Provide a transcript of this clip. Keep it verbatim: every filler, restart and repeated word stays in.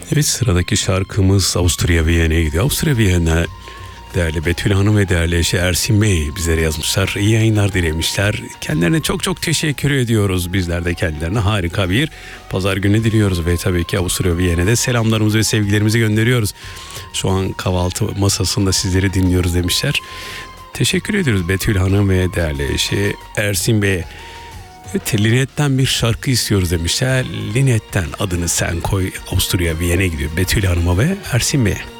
Evet, sıradaki şarkımız Avusturya Viyana'ya gidiyor. Avusturya Viyana değerli Betül Hanım ve değerli eşi Ersin Bey bizlere yazmışlar. İyi yayınlar dilemişler. Kendilerine çok çok teşekkür ediyoruz. Bizler de kendilerine harika bir pazar günü diliyoruz. Ve tabii ki Avusturya Viyana'da selamlarımızı ve sevgilerimizi gönderiyoruz. Şu an kahvaltı masasında sizleri dinliyoruz demişler. Teşekkür ediyoruz Betül Hanım ve değerli eşi Ersin Bey. Evet, Linet'ten bir şarkı istiyoruz demişler. Linet'ten adını sen koy, Avusturya Viyana'ya gidiyor Betül Hanım'a ve Ersin Bey'e.